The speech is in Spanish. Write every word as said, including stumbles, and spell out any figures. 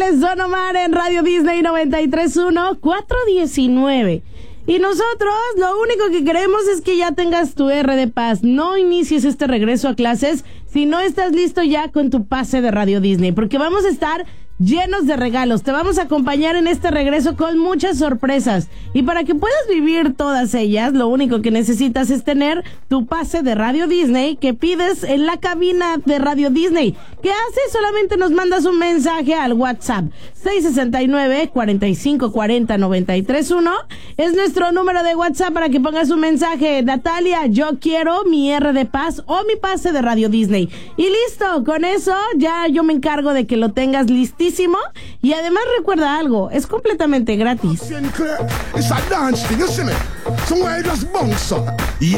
es Don Omar en Radio Disney noventa y tres punto uno, cuatro diecinueve. Y nosotros lo único que queremos es que ya tengas tu R de Paz. No inicies este regreso a clases si no estás listo ya con tu pase de Radio Disney, porque vamos a estar llenos de regalos. Te vamos a acompañar en este regreso con muchas sorpresas. Y para que puedas vivir todas ellas, lo único que necesitas es tener tu pase de Radio Disney que pides en la cabina de Radio Disney. ¿Qué haces? Solamente nos mandas un mensaje al WhatsApp seis seis nueve, cuatro cinco cuatro cero, nueve tres uno. Es nuestro número de WhatsApp para que pongas un mensaje. Natalia, yo quiero mi R de Paz o mi pase de Radio Disney. Y listo, con eso ya yo me encargo de que lo tengas listísimo. Y además recuerda algo, es completamente gratis.